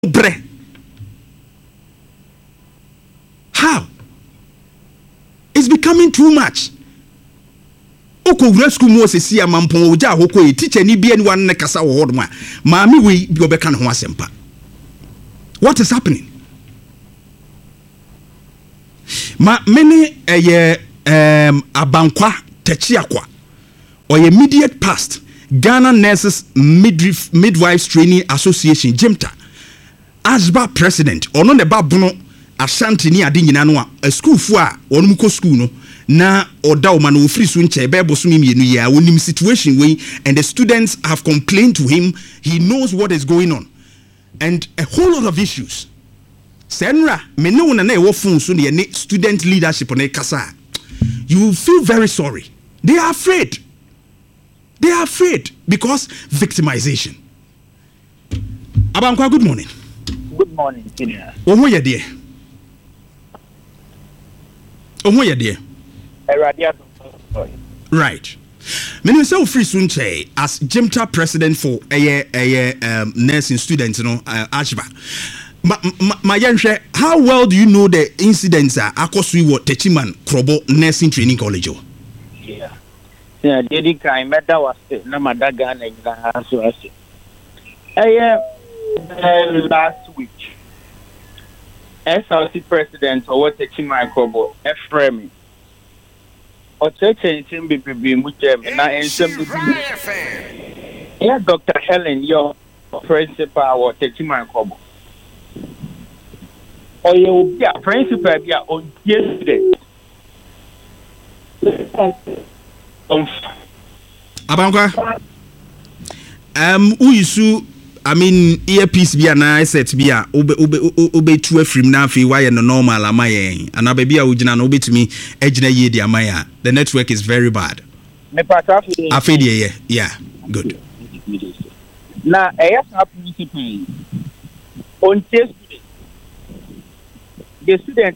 bre. How? It's becoming too much. Oko rescue mo se sia mampon oja hoko e teacher ni bia ni wan ne kasa wo hodoma. Maami we bi obeka ne ho asempa. What is happening? Many Abankwa Techiakwa or immediate past Ghana Nurses Midwives Training Association Jimta Asba president or no the babuno Ashanti ni adi nyina no a school fu a onum ko school no na oda o man wo free so nche be bo so mienu ya wonim situation wey and the students have complained to him. He knows what is going on and a whole lot of issues. Senra me no na e wo fun so ne student leadership on kasa. You feel very sorry. They are afraid. They are afraid because victimization. Abankwa, good morning. Good morning, senior. Omo ye de. Omo ye de. Right. Many say free sunche as Jimta president for nursing students, you know, Ashba. How well do you know the incidents are akosui what Techiman Krobo Nursing Training College? Yeah. Yeah, the crime matter was na madaga na so as. Last week SRC president or Techiman Krobo Efremi Ochechen be mujem na ensem yeah, Dr. Helen, your principal or Techiman Krobo. Or you will be a principal be on yesterday. Abankwa, uyisu, I mean, earpiece be an asset be a ube two afrim na fi why no normal amaye and ababy a ujina no to me ejina ye di amaya. The network is very bad. Afedi yeah, good. Now happy on yesterday. The students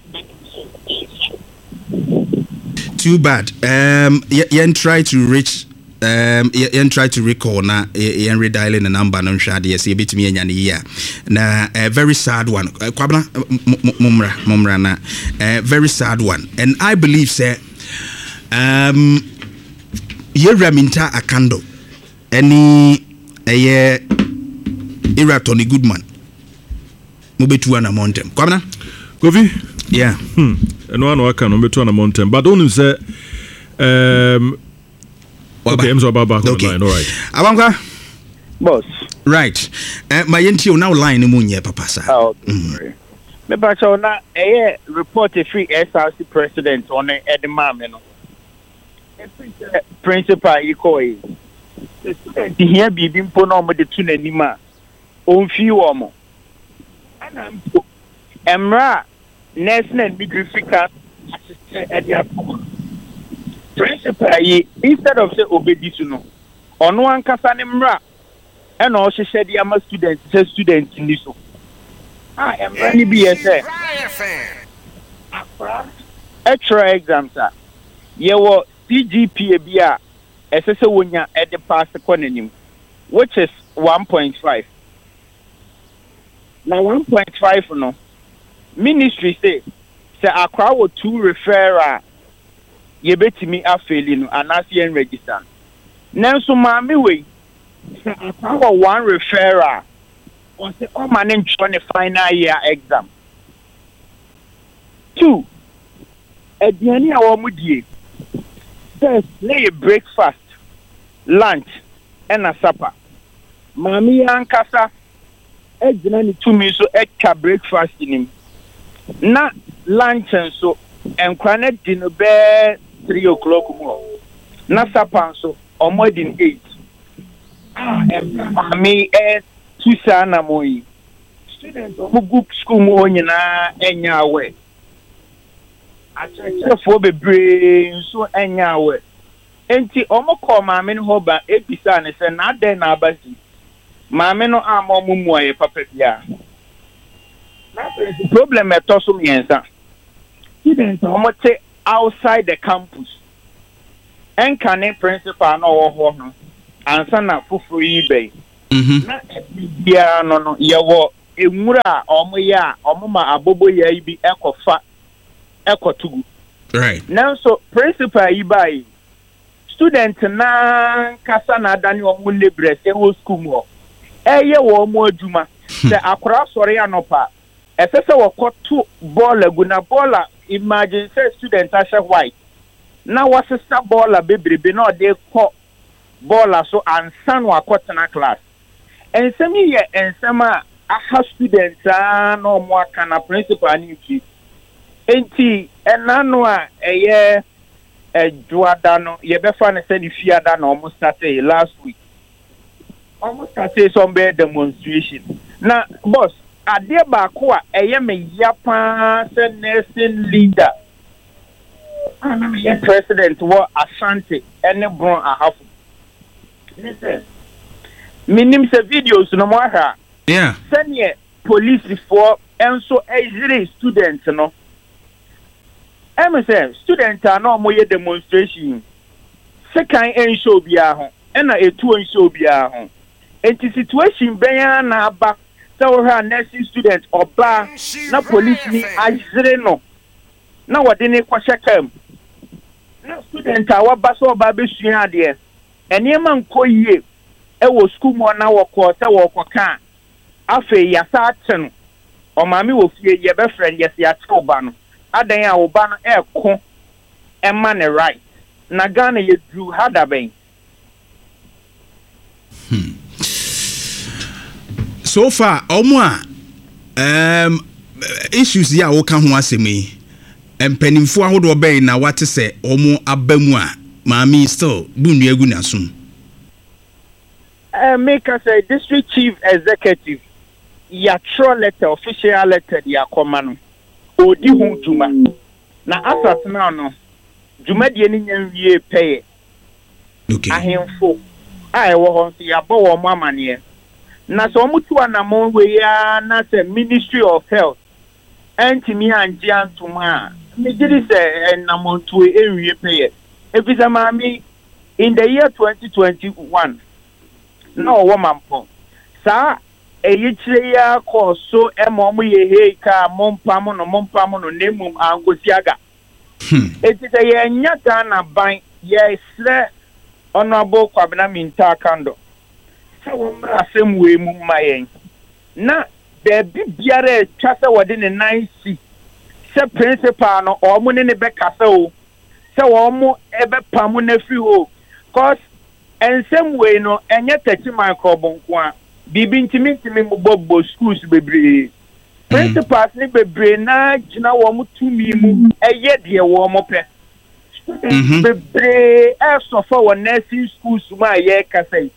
too bad. Yen try to reach yen try to recall na yen redialing the number no shade yes bit me enya ne na a very sad one. Kwabna mumra na very sad one. And I believe say Yeraminta Akando any era Tony Goodman Mubetu na montem. Kwabna Kofi? Yeah. And one work on beto na mountain. But don't say okay, I'm so about back on the line. All right. Abankwa? Boss. Right. My yenti now line munye papa sir. Oh, okay. Me ba so na report a free SRC president on Edema me no. Principal Ikoi. The here bibi mpo na omo de tu nanima. Onfi wo mo. Ana Emra National Midwifery assistant at the principal instead of say obedi to no ono ankasa ne mra e na o hye de ama students in this so Emra ni bi say extra exams ye wo CGPA bi a esese wonya e de pass konanim which is 1.5 na 1.5 no ministry say akwa wo 2 referral ye betimi afeli no anase en register nanso maame we say akwa wo 1 referral on say o man ncho ne final year exam 2 aduane a wo mudie first lay breakfast lunch and a supper maame yankasa ejina ni tumi so ekka breakfast nim na lunch so enkwana dino be 3 o'clock mo na sapan so omodin 8 me two sana moyi students mo group school mo nyina enya awe acheche fo bebre so enya awe enti omo call maame no hoba ebisa ne se na den na abasi maame no amo mumu aye papa bia. The problem at Tosum Yensa. Students are outside the campus. And can a principal no one and son of free bay. Yeah, no, you enwura omo ya omo ma abobo ya ibi ekofa ekotugu. Right. Now so principal ibai student na kasa na adani omo lebre se ho school mo. Eye wo mo adwuma. Se akora sori anopa. Esese wo koto ball aguna ball imagine say student ashe white. Na wasisa ball bebrebe na de ko ball so ansan wa kotena class. Ensemi ye ensema aha students no mo aka na principal ni ki. Enti enano a eye Eduada no ye be fa ne say ni fiada na almost started last week. Almost started some demonstration. Na boss ade ba ko a eye me yapa say nursing leader. Ana me president wo Asante ene bron ahafo. Listen. Minim se videos no mo ha. Yeah. Senior police for enso ejire students no. Say students are no more demonstration. Second en show bia ho. Ena etu en show bia ho. Enti situation ben na aba. Se wo ha nursing student oba na police ni ejire no. Na wode ne kwahye kam. Na student a waba so oba besua ade. Enema nkoyie e wo school mo na wo ko se wo ko kan. Afe ya sa aten. O mami wo fie ye be friend yes ya che oba no. Adan ya oba no eko ema ne right. Na Ghana ye drew hada ben. So far omo issues ya wo ka ho asemi. Empanimfo ahodo ben na wate se omo abamu a mami still bunu egu na sum. Make us a district chief executive. Ya throw letter, official letter, ya command. Odi hu juma. Na asat na no. Juma die ni nwie pay. Okay. Ahemfo. Ai wo ho ya bo wo mamane. Na so mutu anamon we ya na se Ministry of Health. Entimi anje antuma. Me did say namon to enwie pay. Efisa mami in the year 2021. No woman po. Sa eyichire ya ko so emom ye heika mompam no nemum angosiaga. Eti say ye nyata na ban ye sre honorable Kwabena Minta Kando. Sa womra asem we mu mayen. Na de bibiare twase wode ne 9C. Se principal no omo ne bekasa o. Se womo ebe pamu na free ho. Cause ensem we no enye tachi microphone kwa bibi ntimi bobo schools bebre principals ni bebre na gina wo mu tumi mu eye de wo mo pe bebre so for one nursing schools ma ye kasai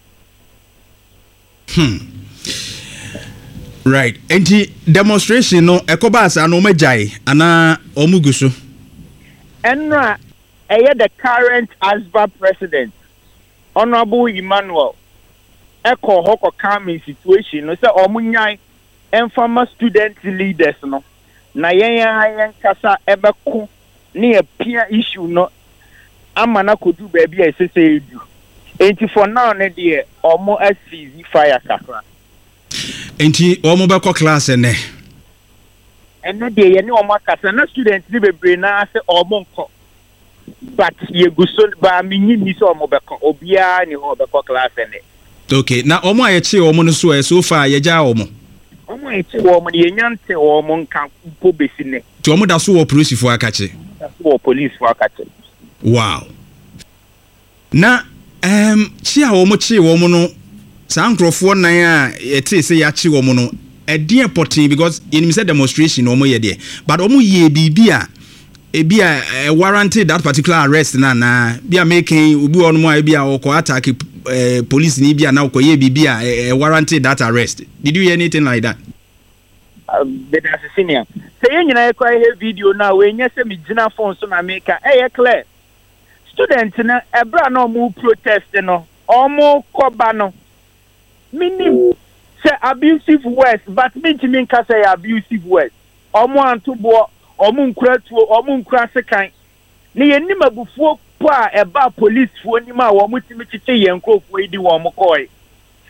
Right. Enti demonstration no ekobas anu majai ana omuguso enra eye the current ASBA president Honorable Emmanuel Eko hoko calming situation no say omunyai informal student leaders no na yen kasa ebeko ne a peer issue no amana kodu ba bia esese edu enti for now ne de omo asisi fire kakra enti omo beko class ene de ye ne omo kasa na student ni bebre na say omo nko but ye guso ba minyi ni so omo beko obia ni ho beko class ene. Okay, na omo ayeche omo no so far ye ja omo ayeche omo ye nyante omo nka mpo besine ti omo da so wo police fo akache police fo akache. Wow. Na chi a omo chi omo no sa nkrofo nan a yete se ya chi omo no edi important because in say demonstration omo ye there but omo ye bibia ebia warranted that particular arrest na bia making obi on mo bia o attack police ni bia na o ye bibia warranted that arrest. Did you hear anything like that? Beda senior say you nyina ekwa he video na we nya se me gina phone so na make e clear student na ebra na omo protest no omo koba no minim say abusive words but me ntimi nka say abusive words omo antobo omo nkura tuo omo nkura sekan ne yenim abufuo po a eba police fuo nim a wo mutimi chiche ye nkrofo edi wo mo koi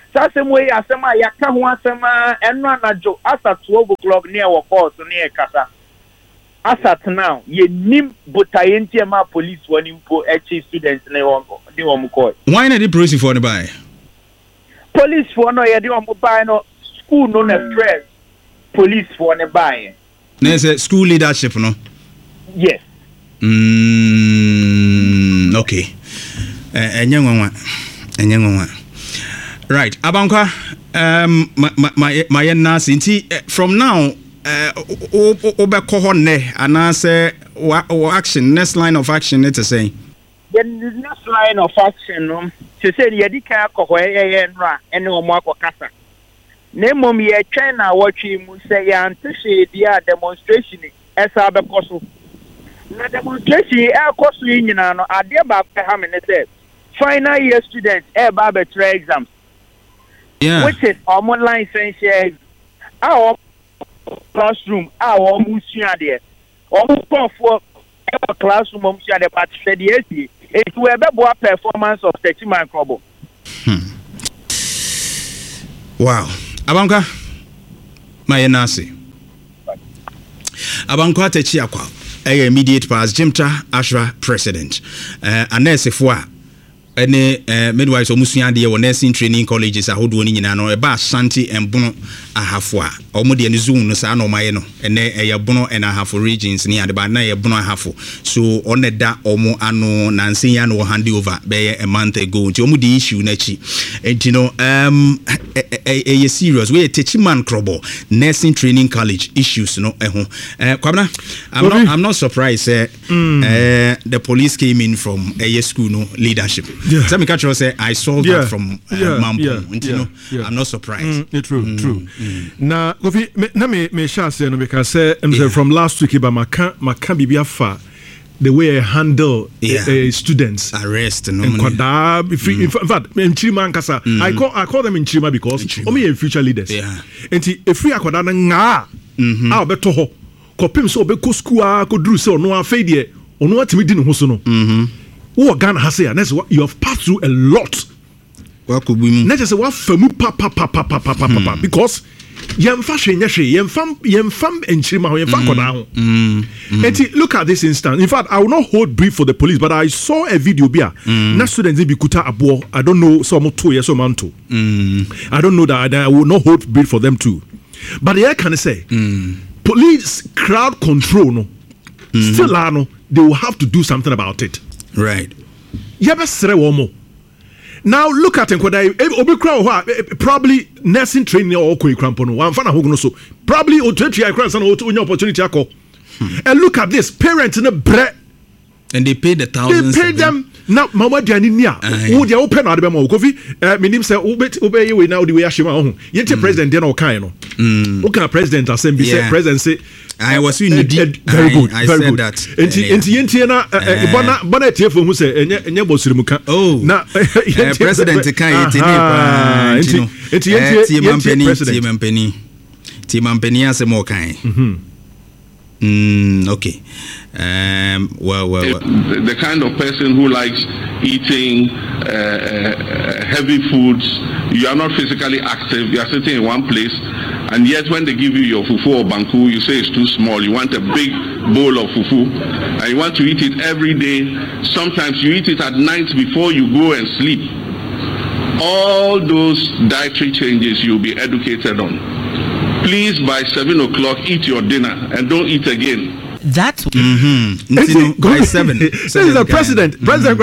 Sasem way asema yaka ho asema eno anajo asa 12 o'clock near our course near kasa. Asat now ye nim botayenti ma police woni mpo echi students na wongo de won call. Why not the police for the buy? Police for no ye de won buy no school no na stress. Police for ne buy. Na say school leadership no. Yes. Okay. Enye nwanwa. Right, Abanka, my nurse, from now, Obekohone, and I say, action, next line of action, let's say. The next line of action, to say, Yadika, and no more Kasa. Name me a China watching, say, anticipate the demonstration as I because the demonstration, air cost union, I dear Bab Hamid said, final year students, air Barbetra exams. Yeah. Which is online essential. Our classroom, our museum there. Our for classroom, museum there, but said yes, it will be a performance of 30-man club. Wow. Abanka, my nasi. Abanka Techiakwa, a immediate past Jimta Ashra president. Anesifwa. Any midwives or Musia dear or nursing training colleges are holding in an or a bar Santi and Bono a halfwa or Modian Zoom, Sano Mayeno, and a Bono and a half regions near the Banaya Bono half. So on the da or more anno Nancy or handy over by a month ago to the issue Nechi. And you know, a serious way teaching man crobble nursing training college issues no Kwabna, I'm not surprised the police came in from a school no leadership. Yeah. Let me catch you say I saw that from Mampo. I'm not surprised. True. Now, me shall say no because from last week about maka bibia fa the way I handle students arrest and kwada in fact in Chima nkasa I call them in Chima because omi are future leaders. Yeah. Enti efri akwada na nga a obeto ho kopim so obeko school a koduru se ono afei de ono atimi di ne ho so no. What Ghana has here? Next, you have passed through a lot. What could we mean? Next is what famu papa because yemfa and chima yemfa koda. Look at this instance. In fact, I will not hold brief for the police, but I saw a video here. Na students be kuta abo. I don't know some 2 years or man too. I don't know that. I will not hold brief for them too. But the can say police crowd control no. Still they will have to do something about it. Right. Now look at probably nursing training or probably opportunity. And look at this, parents in a bread. And they pay the thousands. They pay them now. Mama Dianinia, who they open out the Kofi, meaning say, obey you now the way Ashima. Yet president Deno Kaino. Okay, president assembly say president say. I was in very good. I very said good. that. Bonnet here for who say, and Yabosumuka. Oh, now, President Kai, Timampeni as a more kind. Okay. Well. The kind of person who likes eating heavy foods, you are not physically active, you are sitting in one place. And yet when they give you your fufu or banku, you say it's too small. You want a big bowl of fufu. And you want to eat it every day. Sometimes you eat it at night before you go and sleep. All those dietary changes you'll be educated on. Please, by 7 o'clock, eat your dinner and don't eat again. That's by 7. This is the president. President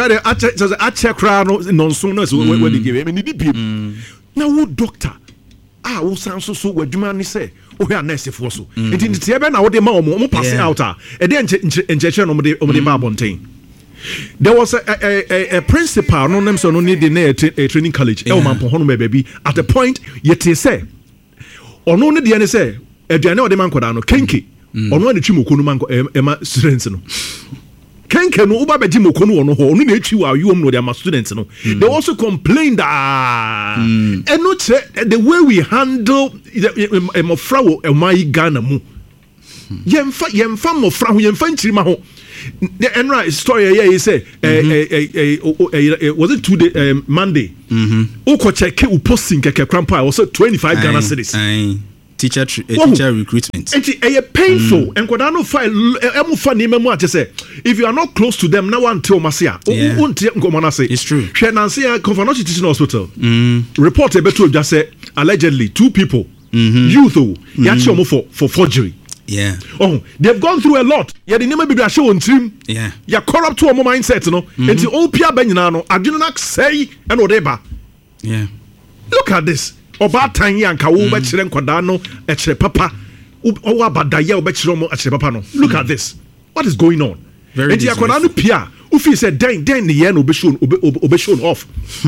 now what doctor? Wo san so wadwuma ni say wo hwe nurse for so enti tie be na wo de ma omo pass out e de enche no mo de ba bonten. There was a principal no name so no need a training college e wo mampo hono me baby at the point yete say ono ne de ne say aduane o de man koda no kenke ono na twimoko no man ema students no kenke no uba beji moko no ho ono na twi wa yom no de ma students no. They also complained that and not the way we handle mofra wo emai Ghana mu yemfa mofra ho yemfa nchirima ho the Enra story here he say was it today Monday oko check u posting keke krampa was 25 Ghana cedis teacher recruitment and it painful and koda no file emu fa ni memu ate say if you are not close to them now until masia untie ngomana say it's true hwe nanse Confanochi Teaching Hospital report beto just say allegedly 2 people youth yachi omo for forgery. Yeah. Oh, they've gone through a lot. Yeah, the name be a show on team. Yeah. You corrupt to a mindset, no. Until all Pia Benino, I do not say and whatever. Yeah. Look at this. Oba Tanya and Kawuba Chiren Kodano, Eche Papa, Oba Daya Bechiromo Eche Papa. No. Look at this. What is going on? Very Kodano Pia, Ufi said, then the yen will be shown off.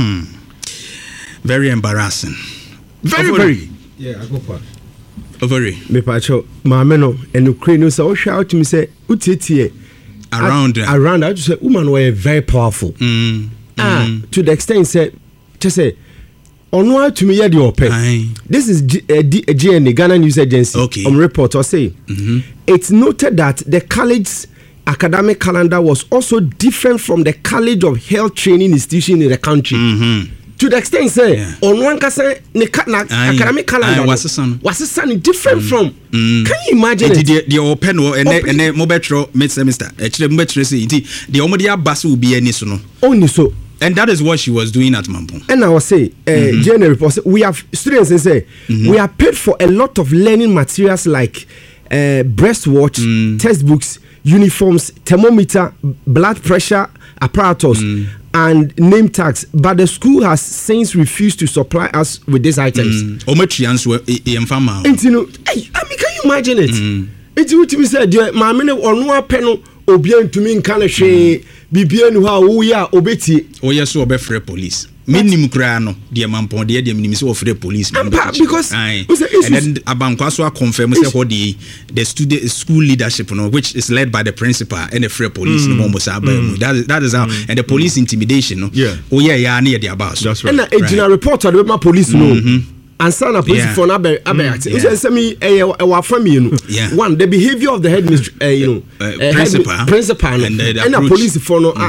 Very embarrassing. Very. Yeah, I go for it. Very. Me pacho maame no enukre no so shout to me say utitie around I just say woman were very powerful to the extent say just say onwa to me hear the open this is GNA Ghana News Agency report or say it's noted that the college's academic calendar was also different from the College of Health Training Institution in the country. To the extent say on one can say academic calendar was different from can you imagine the open and mobile mid semester actually the omodia bus will be any so only so and that is what she was doing at Mampong. And I will say general report we have students and say we are paid for a lot of learning materials like breast watch, textbooks, uniforms, thermometer, blood pressure apparatus and name tags, but the school has since refused to supply us with these items. How much answer farmer? And you know, I mean, can you imagine it? It's what we said, my minute or no panel obian to me in kind of shame, Bibian how we are obeti. Oh, yes, so be free police. Minimum crano, dear Mampon, dear minister of the police. Because and then Abankwaswa confirms what the student school leadership, which is led by the principal and the free police. That is how and the police intimidation. Oh yeah, near the above. That's right. And a general reporter with my police and son of police for another one the behavior of the head principal and the police for no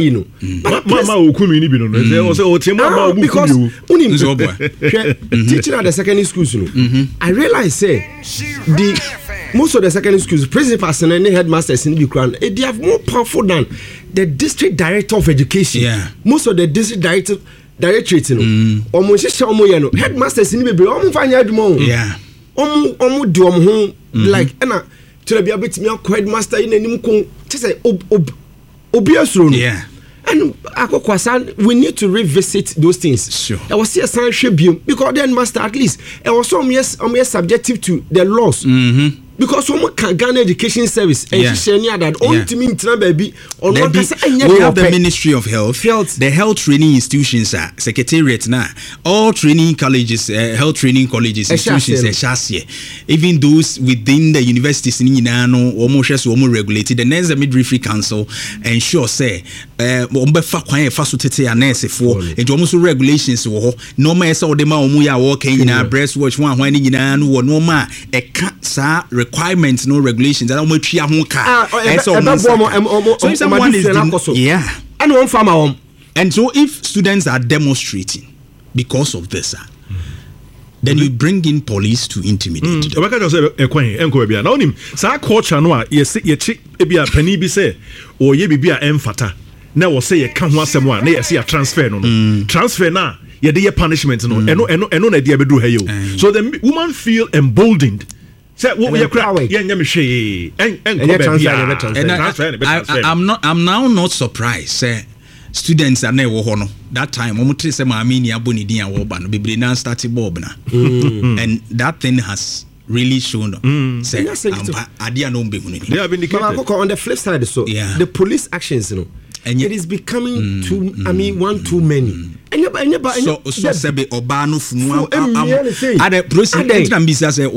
because teaching at the secondary schools I realize say most of the secondary schools principals and any headmasters in Ukraine they have more powerful than the district director of education. Most of the district directorate no headmasters in bebre fanya adwuma do ho like na tell be abetimi akọ headmaster in anim ko say obi asuro no and akokwasa we need to revisit those things. Sure. I was see a san hwe because the headmaster at least it was some yes subjective to the laws. Because someone can Ghana Education Service and she that only to mean baby on what we have the Ministry of Health, the health training institutions are secretariat now. All training colleges, health training colleges, institutions even those within the universities in almost regulated. The Nurse Midwifery Council ensure say and almost regulations normal breast watch requirements, no regulations. That and so if students are demonstrating because of this, then you bring in police to intimidate them. Transfer now. Punishment. So the woman feel emboldened. I'm now not surprised. Students are never hono. That time, and that thing has really shown. On the flip side, so the police actions, it is becoming too. I mean, one too many. So sebe obano funu ade president na mbisa se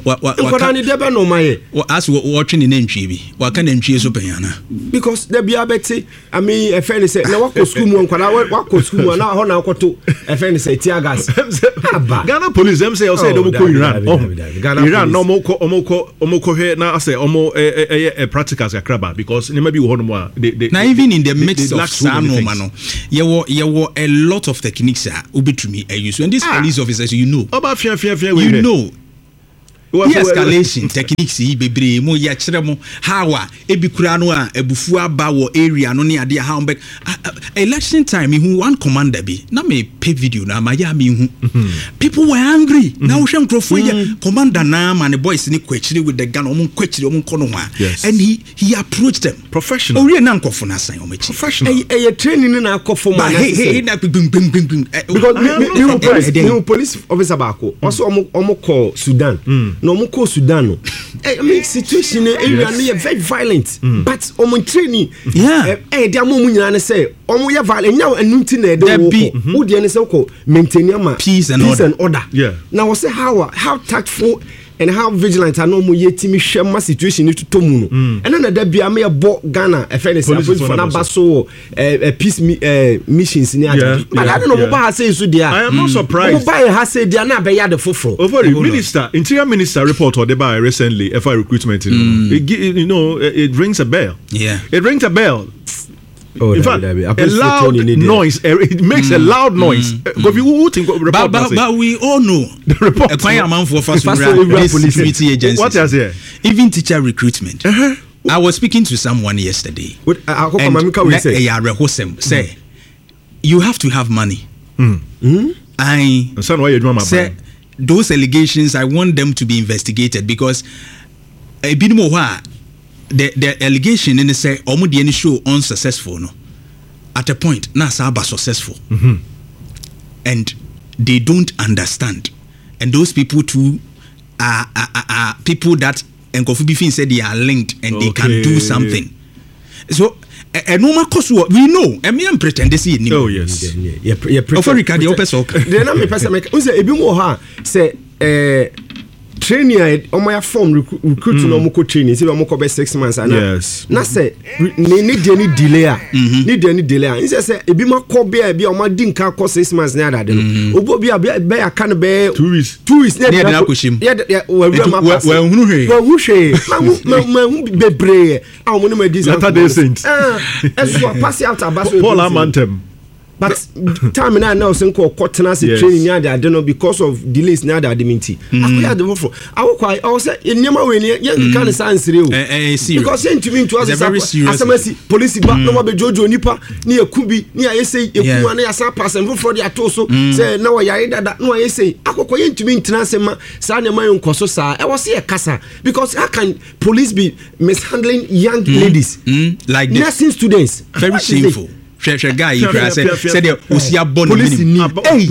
as watching in ntwi bi wa ka na ntwi so panyana because there be abeti I mean a friend say na wako school mu nkwala wako school mu na ho na akoto a friend say tear gas Ghana police them say do ko Iran no omoko he na say omo practicals akraba because ne maybe wo no mo na even in the midst of some no man ye wo a lot of techniques are ubitumi use and these police officers you know de-escalation techniques bebre mo ya kire mo how ebikura no a ebufu aba wo area no ne ade how back election time hu one commander bi na me pay video na ma ya me hu people were angry na wo hwe nkrofo ya commander na ma ne boys ni kwachire with the gun omo kwachire omo nkono ho and he approached them professional ori na nkofo na san omo chi professional training na akofo ma na bim because me police officer baako also omo call Sudan no mo ko Sudan no I mean situation area no very violent but omo training dia mo nyina ne say omo ye violent nya anunti na de wo de ne say ko maintain ama peace and order now we say how tactful and how vigilant I know mo yetimi hwema situation ni to mu no and na da bia me bo Ghana e fe ne say for na baso peace missions ni ade but I don't know mo ba say so dia I am not surprised mo ba ha say dia na be ya de foforo over interior minister report or by recently FI recruitment it rings a bell it rings a bell. In fact, a loud noise. It makes a loud noise. But we all know the report. Security agencies. What is here? Even teacher recruitment. I was speaking to someone yesterday. Say you have to have money. I say those allegations. I want them to be investigated because a bit more. The allegation in the say omo any show unsuccessful no at a point na saba successful and they don't understand and those people too are people that Nkofu Bifin said they are linked and they can do something so no cause we know me am pretend they see oh yes Africa the open soccer then na me person make say ebi mo ha say training omo ya form recruit no mo ko training say mo ko be 6 months and na say need any delay in say ebi ma ko be e bi omo di nka ko 6 months na adade no obo bi be aka no be 2 weeks na na koshim we hunu ma bebre a omo no ma di Saturday Saints eso pass out abaso Paul Amantem. But time now since cotton training near I don't know because of delays near the minty. I was in Yama when you can't science because to me to us police back no be Jojo Nipa near Kubi near say you pass and for the atoso say now that no I say I to me Tinasema Sanema Koso sa I was here Casa because how can police be mishandling young ladies like nursing students? Very shameful. Share guy you said osia born police ni police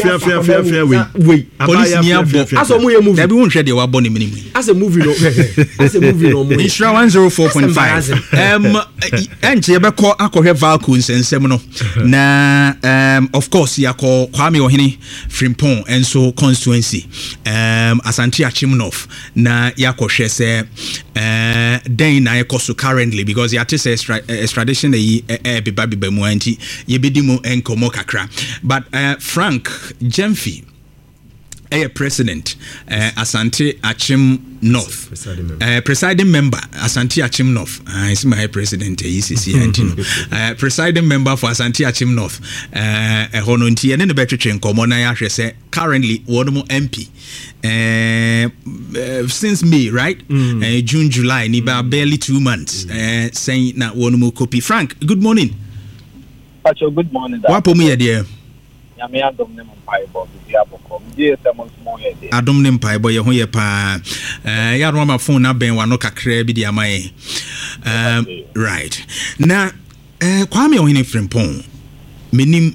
ni abo as o mo ye movie they be won share dey wa born minimum as a movie no Isra 104.5 enche ye be call akohwe vacuums ensem no na of course yakọ Kwame Ohene Frimpong enso constituency Asante Achimnof na yakohwe se den na ekoso currently because ya say extradition e be anti yebedimu enkomo kakra but Frank Jemfi president Asante Achim North presiding member Asante Achim North is my president ECC presiding member for Asante Achim North hono nti ene ne betwetwe enkomo na ya hwe say currently one more MP since May right June July ni barely 2 months saying na one more copy. Frank, good morning. Good morning. Wapo mu ye de? Nyame adom ne mpaibo bi aboko. Mdi esemo smo ye de. Adom ne mpaibo ye ho ye pa. Ya ro ma phone na ben wa no kakra bi de amaye. Right. Na Kwame Ohene Frimpong menim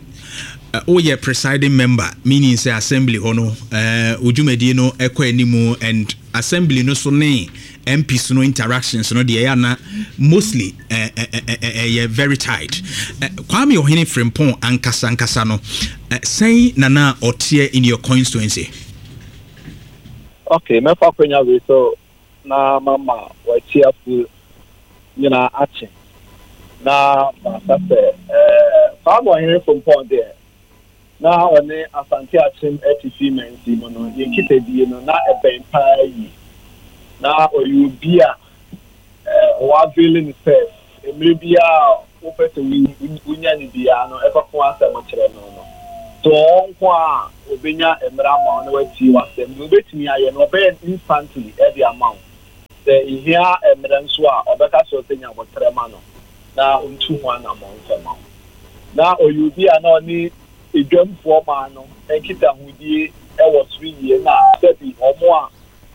presiding member meaning say assembly hono ojumedie no ekọ animu and assembly no so ne MPs no interactions no de na mostly very tight. Kwame Ohene Frimpong ankasa no say nana otie in your constituency. Okay, me fa kwenya we so na mama wa cheerful action na masase Kwame Ohene Frimpong there na one Asante Action ATC mensi mo no ye kitadie no na eben pai na oyubia wa feeling first maybe opete unya ni bia no eba ko asem kire no so onko obenya emra ma no wati wasem no betimi aye no be instantly e the amount the here emra nso a obeka so tenya botre ma no na untu ho na mo nsema na oyubia na oni edwam fo ma no enkita hudie e wo 3 years na steady omo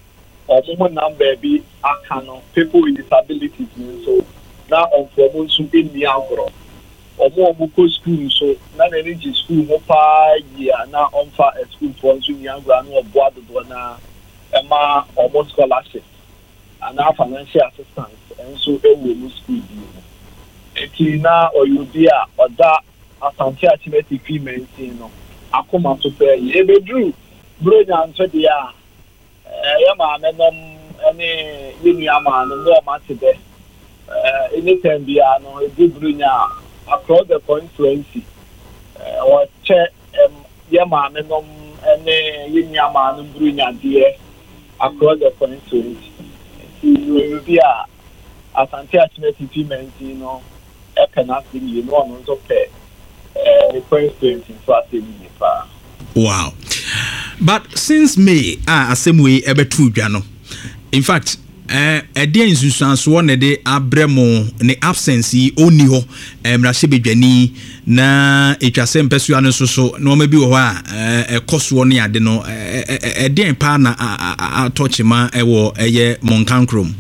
number bi akano people with disabilities so na onfo nso eni agro omo ko school so na energy school mo pa year na onfa school for nso ni agro na obo adodo na ema omo scholarship and financial assistance enso ewo mu school bi eti na oyubia oda Asante Achievement Agreement no akoma to pay ebedru bronya nso dia ya ma menom ene yini ama no ma tebe anytime bia no ebrunya across the constituency or che ya ma menom ene yini ama no brunya dia across the constituency you bia Asante Achievement Agreement no e kana see you no nso pay the constituency for a wow. But since May, same way ebetu dwa no. In fact, ede nsusuanso ne de abremo ne absence yi oni ho mrahye bedwani na etwase mpesu anu so no ma bi wo a ekoso ne ade no ede pa na atochima ewo eye monkankrom.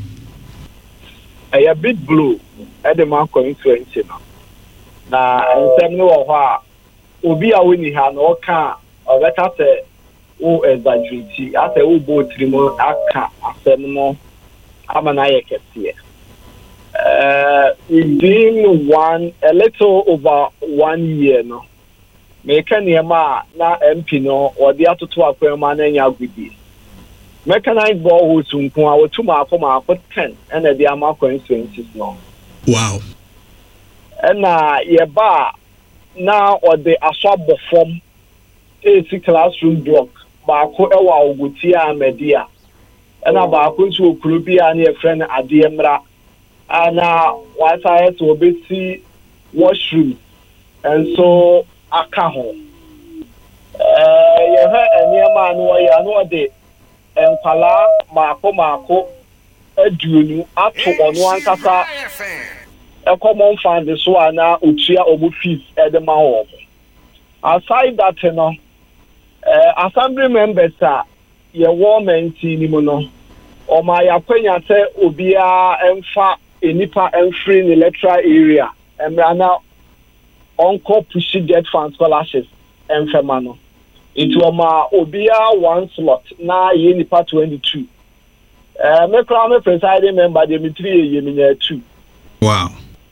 A big blue at the man constituency no. Na nsem no wo ho a obi a woni ha no ka obeka se o exaggerate ase o bo trimo aka asem no amana yekese within a little over 1 year no meka niema na MP no odi atoto akwema na nya agudi mechanized ball sunku a wotuma akoma 10 and the ama constituencies no wow. Na yeba na ode aswabo form AC classroom block baako ewa oguti a media na baako nso okuru bia na ye friend ade mra ana wasa to obesi washroom and so aka ho ye ha eniema no ya no ode enkwala maako aduonu ato ono ankasa common fund so ana otua obo fees edema ho aside that no assembly members ye woman ni mo no o ma ya kwanya se obia emfa enipa emfree in electoral area emrana onko push get fund scholarships emfema no itu o ma obia one slot na ye nipa 22 me kra me presiding member de mitri ye minya 2 wow.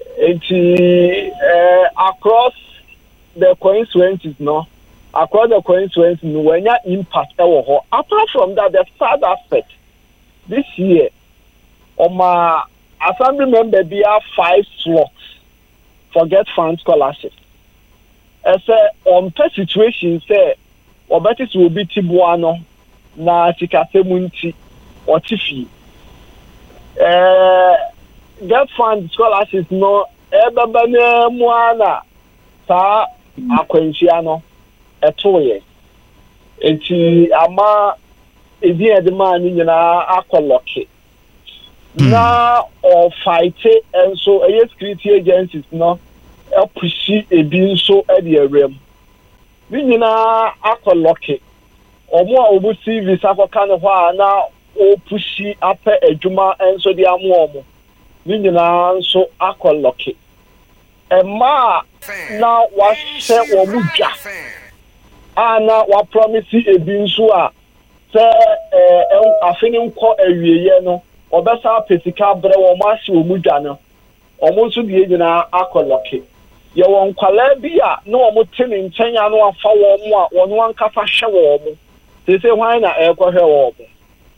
Across the constituencies no when your impact apart from that the third aspect this year my assembly member be have 5 slots for get fund scholarships on per situation say obetis will be tibuano na chikasemunti or tifi get fund scholarships no ebebane muana sa akwanhia no etoye enti ama edi edema ni nyina akoloke na o fight and so security agencies no pushi ebi nso e de awem ni nyina akoloke omo a obu CV sakoka ne ho na o pushi ape adwuma enso de amomo ni nyina nso akoloke ema na wahye wo mudwa ana wa promise ebi nso a sɛ afeni nkɔ awieye no ɔbɛsa pesika brɛ wɔ mo ahye wɔ mu dwa no ɔmo nso die nyinaa akɔlɔke yɛwɔ nkwalaa bi a na ɔmo te ne nkyɛn a no afa wɔn mo a wɔn ankasa hwɛ wɔn mo sese hwan na ɛkɔhwɛ wɔn mo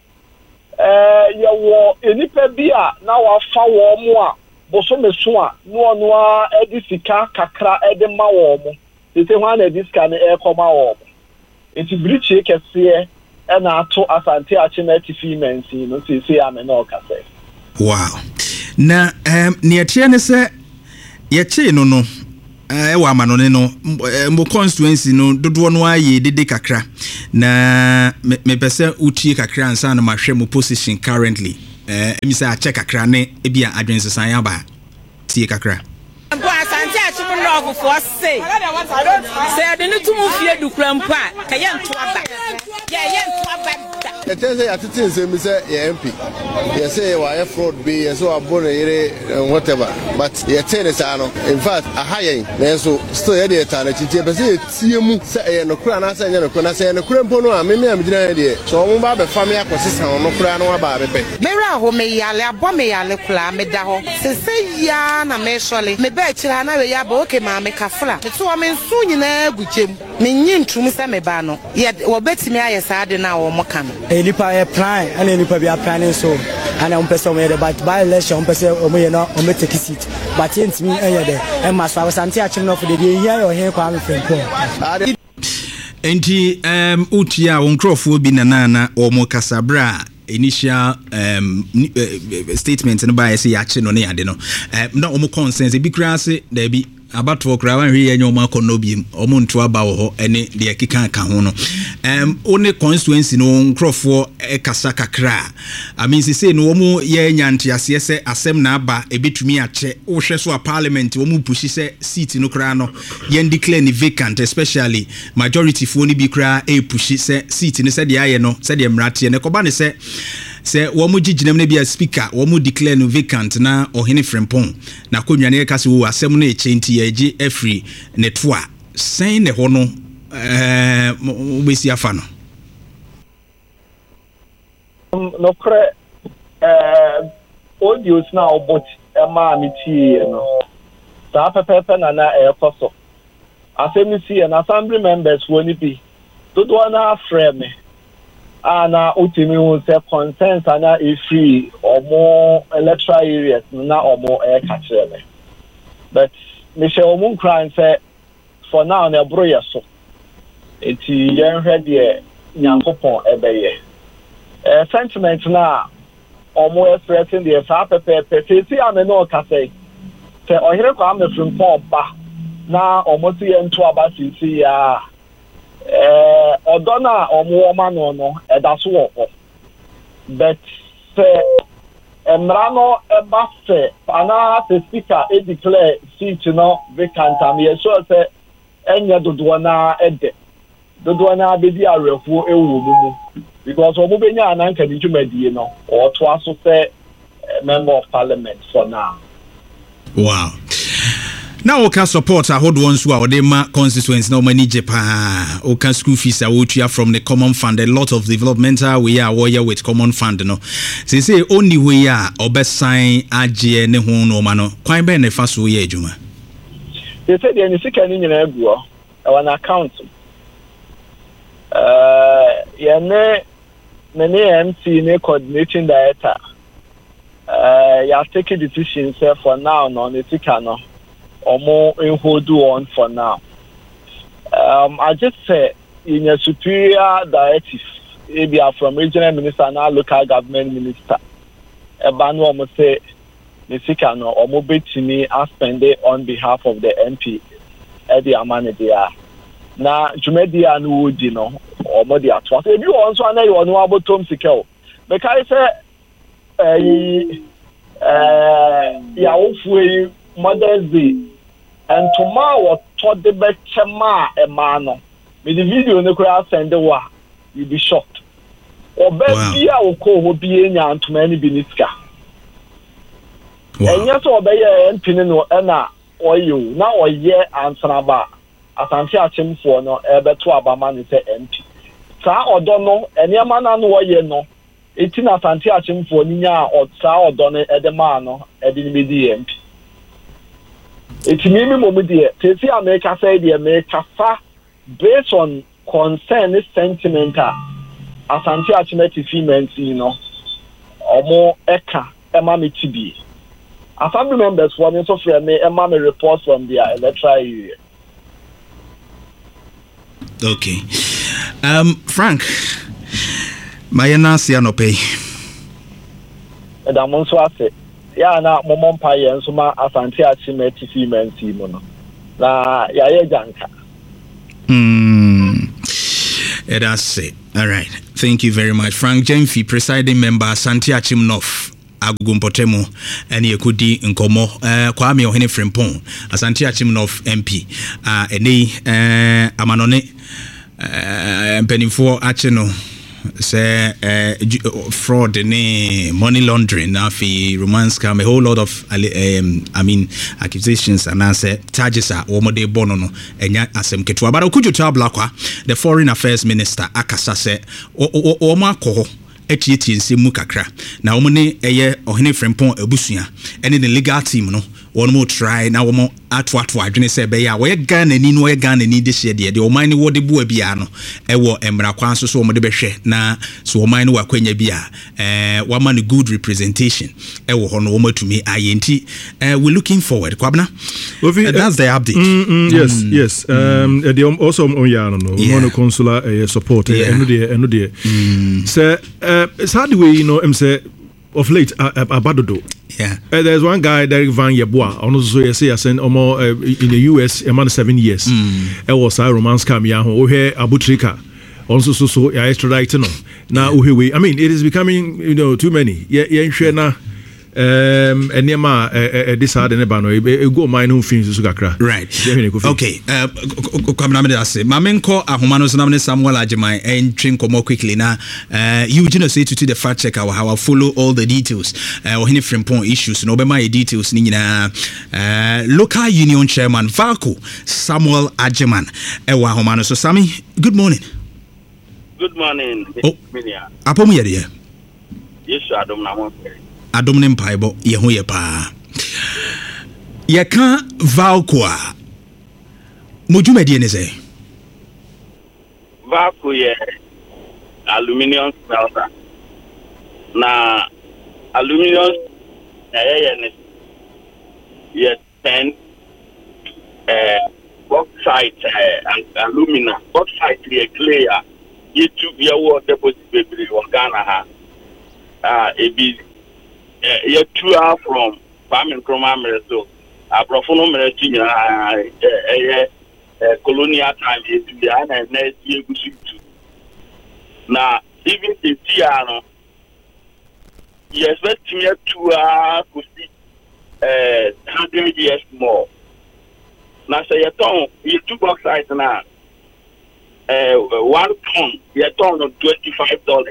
yɛwɔ enipa bi a na wafa wɔn mo a bosome so a no ɔno a ɛde sika kakra ɛde ma wɔn mo sese hwan na ɛde sika no ɛkɔma wɔn mo eti birikyie kɛseɛ ɛna ato asante akye na atifi mansi no sese ame na ɔkasa. Wow. Na neɛteɛ ne sɛ yɛkyee no ɛwɔ amanone no mbo constituency no dodoɔ no ayɛ dede kakra na mepɛ sɛ wotie kakra ansa na mahwɛ mo position currently ɛmi sɛ akyɛ kakra ne ebia adwensesan aba tie kakra mpo asante akyem no ɔfofoɔ se de ne tumu fie dukura mpo a ka yɛ nto aba yɛ nto aba it is a attitude say MP. You say why fraud be so abon whatever. But you tell us in fact a higher so still the time but say TM say no kra na say no kra say no kra mpo no me am gina dey. So mo ba be family akosisan no kra no aba be. Me ra ho me yale abo me yale kra me da ho. Se say ya na me sole. Me ba kira na we ya ba okay ma me kafra. Me so me nsu nyina gugyem. Me nyi ntum se me ba no. Ye wo betimi aye saade na wo mo ka no. Nipa a plan and nipa be planning so and I'm person where the by election person o take seat but int me there and my so santi achim no for the here or here kwa me friend enti utia won crofo bi na o mo kasabra initial statement no by say achi no ne ade no na o mo consensus bi kra se da bi abato kra wan hwe yenye o ma kono biem o mo nto aba wo ho ene de keka ka ho no one constituency no nkrofo kasa kakra I mean say no mo ye nyante ase se asem na aba ebetumi ache wo hwe so a parliament wo mo pushi se seat no kra no ye declare ni vacant especially majority fo ni bi kra pushi se seat ni se de aye no se de mrate ne koba ne se wo mo giginam na bia speaker wo mo declare no vacant na ohene frempon na konwa ne kase wo asem na echenti age every netwa sen ne ho no besi afa no no kre audios na obot ma amiti no ta pepepe na ekoso asemisi na assembly members woni bi dodo na frame ana utimi hu se consensus na free omo electoral areas na omo ka kire but me she omo nkran say for now na bro yeso eti yen hwe de nyankopon ebeye sentiment na omo expressing the fa pepe ti ame no ka say se ohere kwa ame frimpon ba na omo ti ento aba sisi ya odona omo ma no edaso wo but se emrano eba se ana se speaker e declare seat no vacant am ye so se enya dodo na ede dodo na bedi arefuo ewu mu because omo benya ananka di dwumadie no o to aso se member of parliament for now. Wow. Now we can support our hold ones who are the constituents no money Japan. We can school fees are what from the common fund. A lot of developmental we are warrior with common fund no. They say only we are or best sign AJ ne ho no mano. Quite ben the first way juma. They say the any second in your an account. Many MC ne coordinating director. You have taken decisions for now no the ticker no. Or more in hold on for now. I just say in a superior directive, maybe from regional minister and local government minister. Ebanu almost say Nisikano or mobile to me and spend it on behalf of the MP Eddie Amanidia. Now Jumedia and Wood, you know, or Modia. If you also know you are no about Tom Sikel. Because I say, Mother's Day. And tomorrow, told the best man. With the video, no crowd send the war. You'll be shocked. Or baby, I will call be and to many Biniska. And yes, obey and pinning or you now a year and Sanaba. As I'm searching for no ever to Abaman is empty. saa odo no eniama na no woye no eti na Asante Achimfo ninya saa odo no edema no edi ni medi MP eti mimi momudi tesi America say the America fa based on concern sentiment Asante Achimeti females omo eka ema me tibi family members for me so free me ema me reports from their electoral area. Okay. Frank, Mayana Sianope. Edamon so ase. Ya na momon pa ye nso ma Asante Achimeti females no. Na ya ye janka. That's it. All right. Thank you very much. Frank Jemfi, presiding member, Asante Achimnof, Agugumpotemo, and Yekudi Nkomo, Kwame Ohene Frimpong, Asante Achimnof MP, Amanone, Penifo Acheno, say fraud, money laundering, romance scam, a whole lot of, accusations, and I say charges are Omode Bonono, and Asem Ketua. But could you tell Blakwa, the Foreign Affairs Minister, Akasa said, Oma Koho. Etieti nsemu kakra na omone eye ohene Frimpong Ebusua ene the legal team no one more try na womo ato adwene se be ya we Ghana ni no we Ghana ni de hye de oman ni wo de bua bia no ewo emra kwan so omo de behwe na so oman ni wakwanya bia wama ni good representation ewo ho no womo tumi ayenti we looking forward kwabna that's the update. Yes they also on ya no one consular support eno de so it's hard way say of late abadodo. Yeah. There's one guy, Derek Van Yeboah, also I sent in the US a man 7 years. It was a romance scam yaho Abu Trika. Also so I extradite no. Now I mean it is becoming too many. Yeah and nema this hard and ebano go mine who things so kakra. Right. Okay. Kwamna me ase. Mamenko ahoma no so na me Samuel Agyemang entry nkomo quickly na you say to the fact check how I follow all the details ohene Frimpong issues no be my details ni nyina local union chairman Valco Samuel Agyemang ewa ahoma no so Sami good morning. Good morning. Minia. Apomu ye de. Yes adom na mo. Adom ne mpaibo ye ho ye pa ye kan Valco a mojumedie ne say Valco ye aluminium smelter na aluminium ye 10 bauxite and alumina bauxite ye clear ye two ye water deposit baby on Ghana ha ebi ye two are from Kwame Nkrumah Mereso Abrofono Mereso colonial time ye to the ana na ye gusu na even the tiano ye expect me to could see 100 years more na say ye ton ye two bauxite na 1 ton ye ton of $25.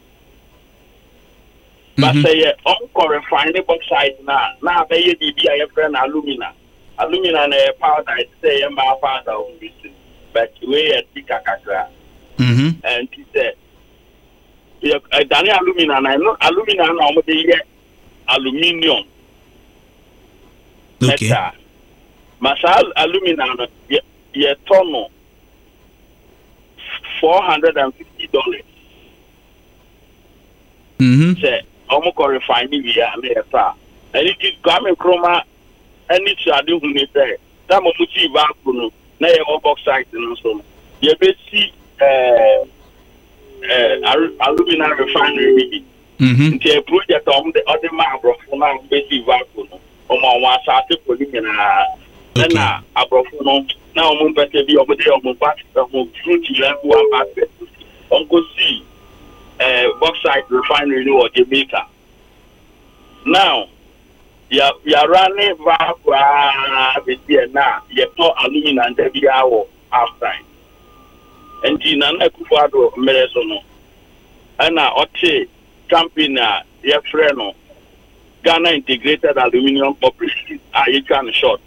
But say on refining bauxite na be ye di bia ye friend alumina na powder say ye ma powder on this but we e tika kakra and he said ye dani alumina na no alumina na o de ye aluminium okay masal alumina no ye tono $450. Say almost refining via America. And it is Kwame Nkrumah and it's a do who say that Momuti Vacuno, nay or bauxite and so. You see alumina refinery. The project on the other marble for now, basic vacuum. On one side, and Abrofono now Mumpete be over there on back of fruity and one basket. Uncle C. Bauxite refinery or Jamaica. Now, you are running with now. You pour alumina and every hour outside. And in an Ecuador Meresono, and Ote company, your friend, Ghana Integrated Aluminium Corporation, you can short.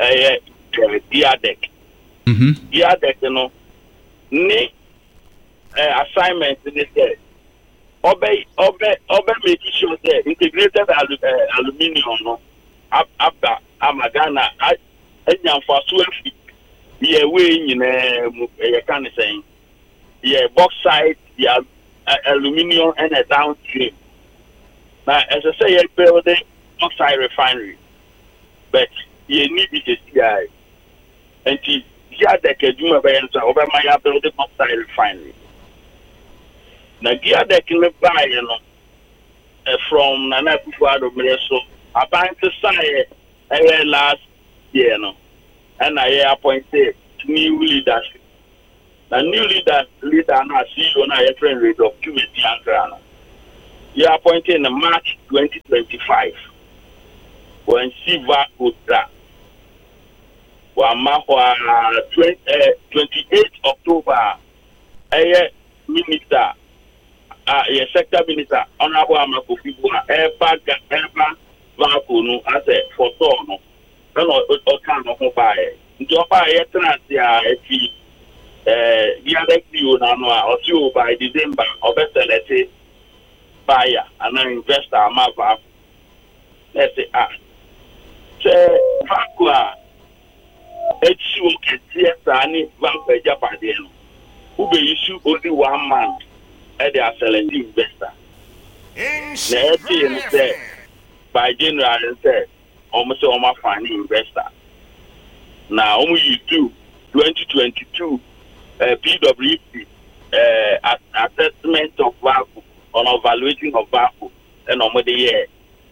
Diadec. Diadec, ni assignment in this day. Obey making sure that integrated aluminium no abba amagana anyam for swift yeah way in can saying yeah bauxite yeah aluminium and a downstream. Now as I say building bauxite refinery but you need it to CI and yeah that can do over my building bauxite refinery. Na gear that can buy, from Nana Kufuado Mineso, about to say last year, and I appointed new leadership. The new leader now CEO na a friend rate of 2 million. You appointed in March 2025 when Siva Udra. 28 October, a minister. Sector Minister, Honorable Amakofibua, Eba Vakunu, as a photo, no, kind of mobile. Jopa, or two by December, or better, let's say, buyer and an investor, Mava. Let's say, say, Vakua, HU, Tiani, Vampa Japadian, who be issue only 1 month. They are selecting investor. Say by general say almost almost finding investor. Now only do 2022 PwC assessment of value on evaluating of value and on the year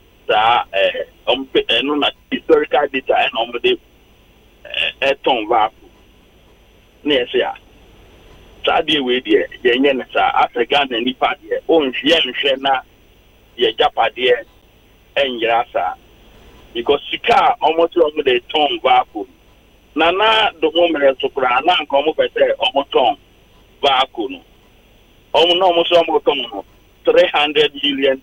historical data and on the ton value. Next year. Sadie we there, yenye sa African nipa there. On hwe na ye japade enyirasa. Because sika almost the ton vacuum. Nana do moment to kra na nko mo pete omoton vacuum. Almost $300 million.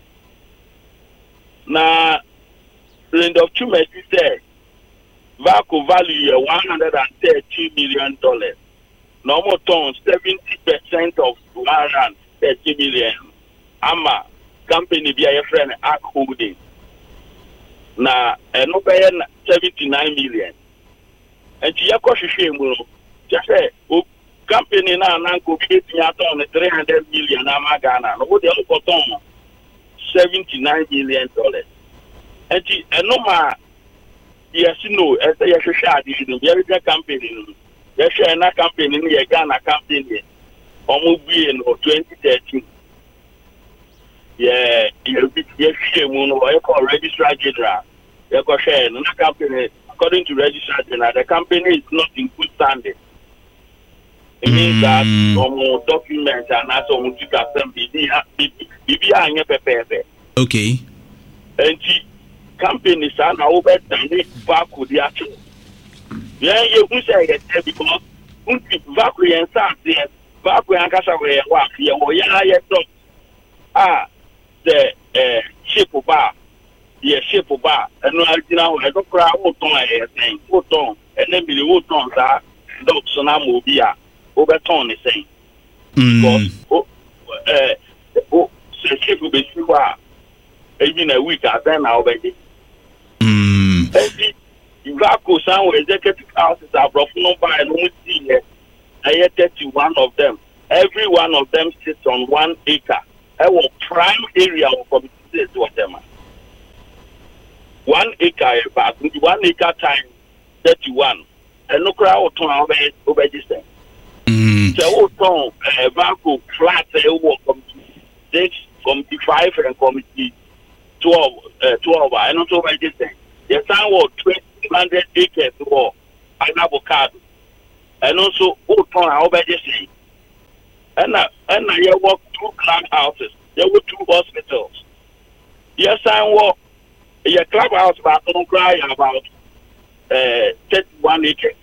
Now the document said vacuum value $130 million. Normal tons, 70% of $130 million. Ama company be a friend Arc Holding. Na no pay 79 million. And you just say company na nanko be on 300 million Amagana. No the other $79 million. And no ma yes no as a share company. Yes, and a company in the Ghana company almost be in 2013. Yeah, you'll be what you call registrar general. You can share in a company according to registrar general. The company is not in good standing. It means that documents and also okay. And the companies are now over the back with the action. Yeah, you say it because vacuum and something, vacuum and Casaway, what you the shape of bar, the shape of bar, and now I don't cry, what on, and then be the wood on that, dogs on Amobia, Overton is saying. Because, the shape will be even a week, then already. Vacuum sound executive houses are broken by and only see 31 of them. Every one of them sits on 1 acre. I will prime area of community to them. 1 acre about 1 acre times 31. And no crowd over distance. So vacuum flat committee 6, committee 5 and committee 12 and not over distance. The sound was 200 acres for an avocado. And also, obviously, and I work 2 clubhouses. There were 2 hospitals. Yes, I work a clubhouse, but I don't cry about 31 acres.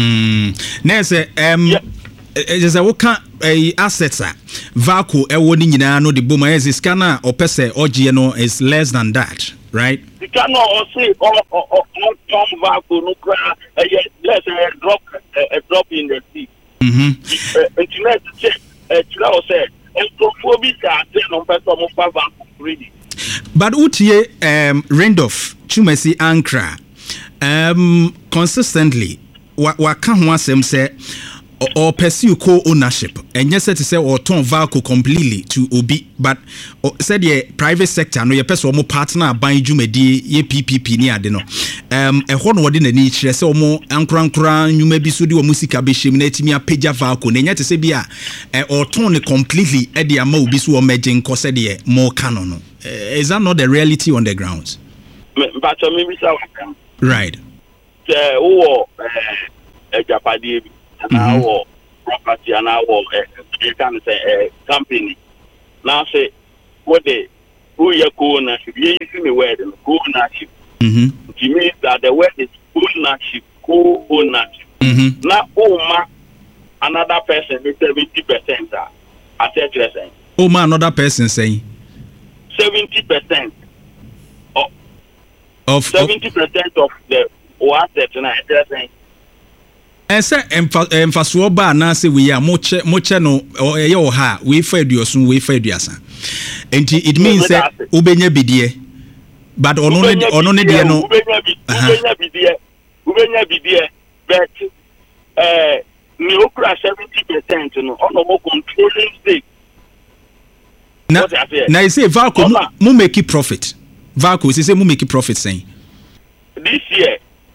Just a woka assets vacuum ni nyina no de boma is scanner or pese OGNO is less than that, right? You cannot say Tom vacuum no cry let's drop in the sea. Internet Chila said, and prophobic are 10 on person of Pava reading. But Utie Randolph Chumesi Ankra consistently waka ho asem say or pursue co-ownership and yes to say or turn Valco completely to Obi but said the private sector no your person mo partner ban dwumadi ye PPP ni ade no e ho no wode na ni kire say omo ankran nyuma bi so de o musika be hjem na timi apagya Valco na nya te say bia or turn completely e de ama obi so o merging ko said the more canon no is that not the reality on the grounds? But maybe so right Japadi and our property and our company. Now say what they who you co-ownership, you see me word co-ownership. It means that the word is ownership, co-ownership. Now another person is 70%. I said saying. Another person saying 70% of 70% of the asset and I saying. And say emphasis ba na say we are moche no or ha we fa aduosun we fa aduasa. Enti it means say ubenya bidie but ono ne de no ubenya bidie but ni okra 70% no ono mo controlling stake. Now you say Valco mu make profit. Valco say mu make profit saying. This year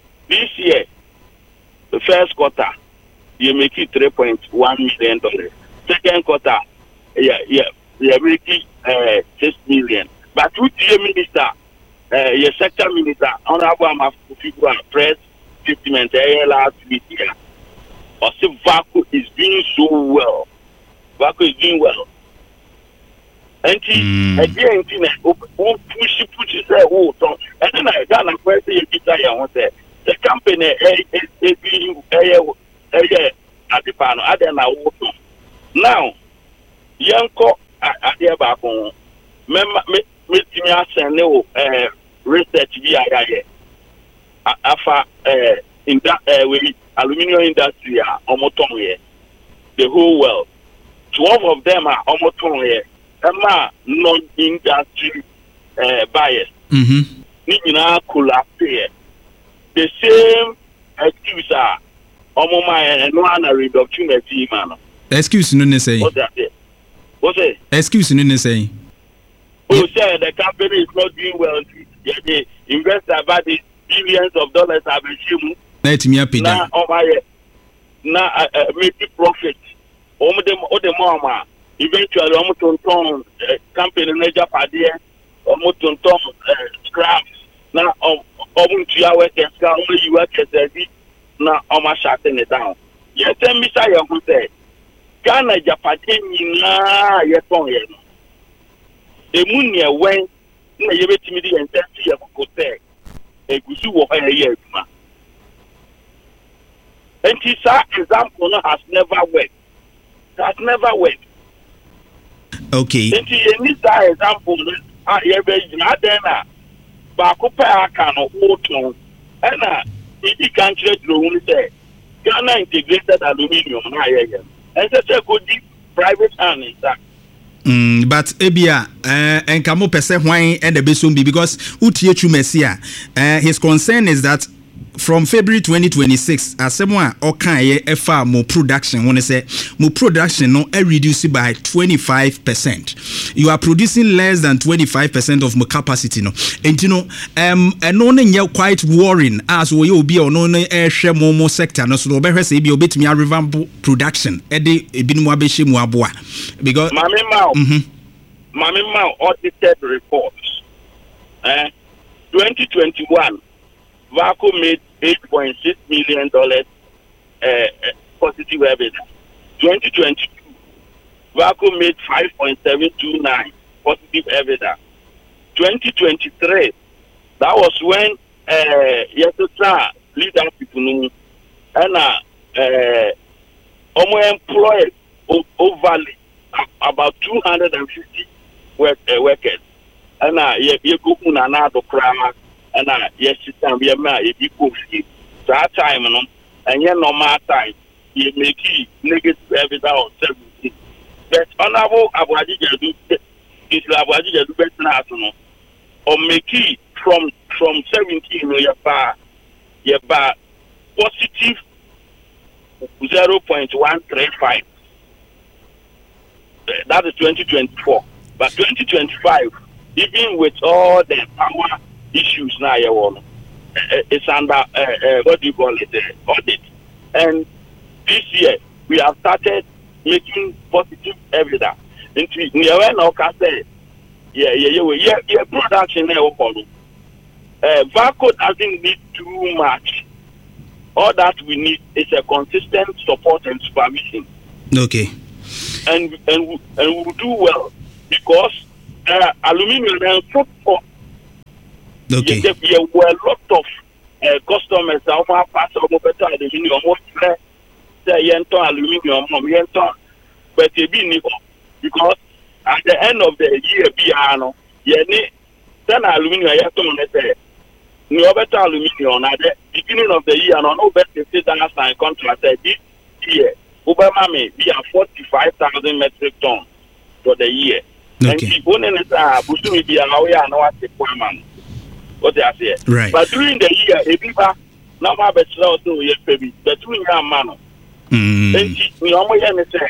the first quarter you make it $3.1 million. Second quarter you make it 6 million. But with the minister your sector minister honorable Amafufiwa press statement last week here. Or say Valco is doing so well. Valco is doing well. And again, push say, oh, and then I got a question the company at the panel, I don't know. Now, Yanko, I hear back on research via in that aluminium industry are almost the whole world. 12 of them are almost non-industry buyers. The same excuse are no reduction of man. Excuse no say. What's that? What's it? Excuse no say. Who said the company is not doing well? They invest about billions of dollars. Have been now, make profit. The mama. Eventually, almost company in Japan, almost scraps. Now, almost you workers, only you workers, now, almost shutting it down. Yes, and Mr. Young said, Ghana, Japan, yes, on him. A moon near when you bet me the intensity of Cote, a good of a year. And his example has never worked. Has never worked. Okay. In this example, I have a Bacopa can hold and he can't let the say Ghana integrated aluminium. And such a good private hand is that. But Ebia and Kamo Pese why and the Besumbi because Utiechu Messia his concern is that from February 2026 as someone okay FR more production when I say more production no reduced by 25%. You are producing less than 25% of my capacity no. And you know and no quite worrying as we will be on air share more sector no so be say be obet me revamp production e de ebinu abehye mu aboa because Mami Mao audited reports 2021 Valco made $8.6 million positive EBITDA. 2022, Valco made 5.729 positive EBITDA. 2023, that was when Yesota leader people and employed over about 250 workers. And you go on another crime. And yes, we are that time, and normal time, you make negative evidence of 70. but honorable Abuaji Jadu Isla Abuaji Jadu best na no or make it from 17 you buy positive 0.135. That is 2024. But 2025, even with all the power issues now, it's under what do you call it, audit. And this year we have started making positive evidence. Into production VACO doesn't need too much. All that we need is a consistent support and supervision. Okay. And we will do well because aluminium and so forth. Okay. There were a lot of customers that are part of better aluminium, aluminium, but because at the end of the year, then aluminium, no better aluminium at the beginning of the year, no better sign contract this year. Obama may be at 45,000 metric tons for the year. Okay. And people in it will be allowed to man. What they say. Right. But during the year, if people now have a slow to yes, baby, but during your man. And we almost say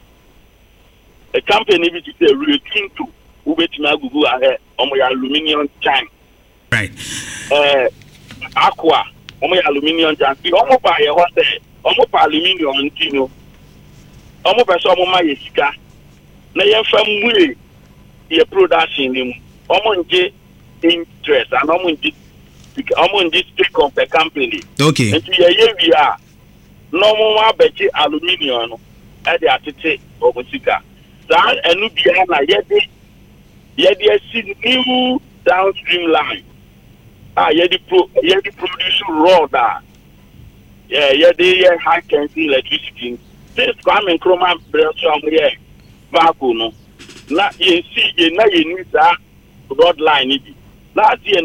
a company which is a real king to Ubetima ahead on my aluminium tank. Right. Aqua, on my aluminium tank. We almost buy a hotel, almost aluminium and tino. Almost by some of my Yesika. Nayan family, your production him. Almost interest and almost this take of the company. Okay. And here we are. No more betty aluminium at the attitude of Musika. That and Nubiana yet see new downstream line. Yet the produce raw that. Yeah, they high tension electricity. This coming chroma from here. Vacuum. Not you see, you need that broad line. Last year,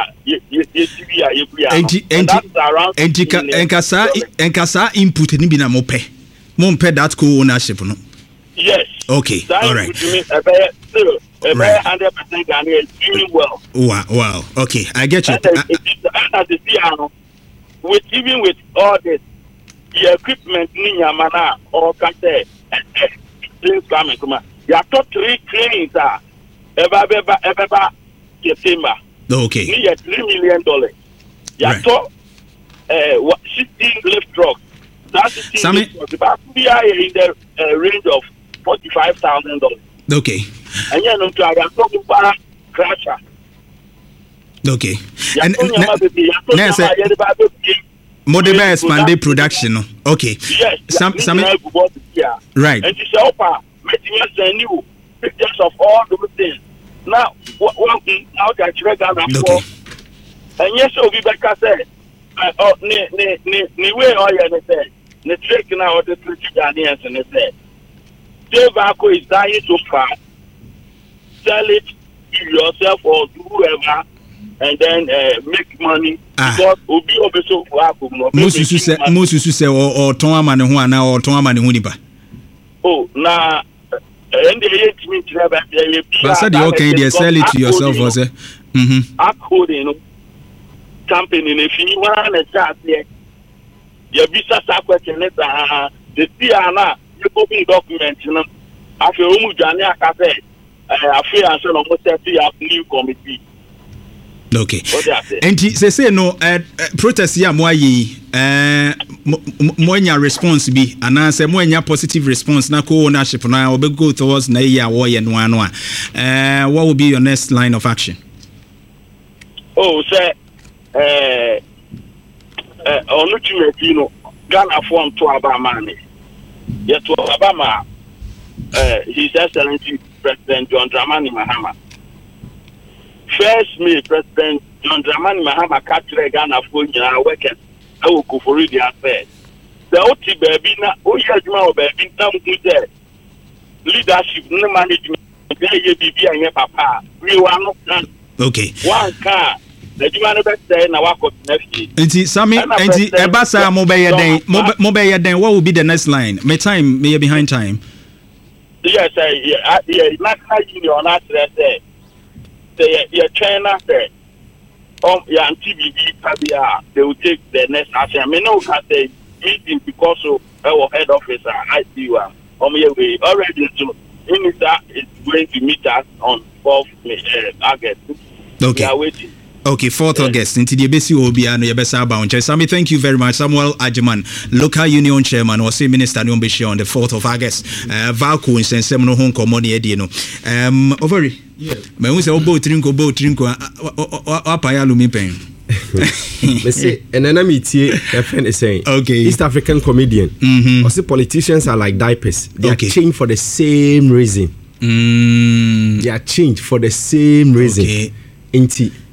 enkasa input ni bi na mo pɛ that co-ownership no. Yes. Okay. All right. Right. 100% Ghana is doing well. Wow. Okay, I get you. Even with all this, the equipment niya mana or kante things coming come. You have top 3 cranes ever September. Okay. Near $3 million. You have top 16 lift trucks. That 16 lift trucks about in the range of $45,000. Okay. And you know, I am talking about crusher. Okay. And Modeba expanded production. Okay. Yes. Right. And you say, making us a new pictures of all those things. Now, one thing now that you're going to okay. And yes, so we back said, ni way all you said, the trick now the trick Ghanaians and they said, Vaco is dying so fast. Sell it to yourself or to whoever, and then make money. Because Obi Obeso Vaco. Most you say or Toma Manuana or Toma Manuniba. Oh, now. And they me to but said okay, they sell it to yourself, was it? According company, if you want to start here, your visa question is the Tiana, you copy documents, you know, after Umujania Cafe, I feel as almost 30 years new committee. Okay. And say no protest ya moye monya response bi and answer monya positive response na co-ownership na we go towards na ya wo ye no ano what will be your next line of action? Oh, say ultimately, you know, Ghana form to Obama. Yet to Obama, His Excellency President John Dramani Mahama. First, me President John Dramani Mahama captured Ghana for workers. I will go for it. The OT baby na Oyajuma baby now with leadership, no management. There papa. We were not okay. One car. Enti Sami enti ebasa mobile den what will be the next line? My time may behind time. Yes, national union not say China say TBB they will take the next action. I mean, no can say meeting because of our head office I see you we already so minister is going to meet us on 4th August. Okay. We are waiting. Okay, 4th August. Into the BC Obiano Yabesa Bound. Sami, thank you very much. Samuel Ajiman, local union chairman, or say minister on the 4th of August. Valco in Seminole Hong Kong money Edino. Ovary. Yes. But we say Obo Trinko, Apaya Lumipen. Say, and then I'm a friend is saying, okay, East African comedian. Or say politicians are like diapers. They are changed for the same reason. They are changed for the same reason. Okay.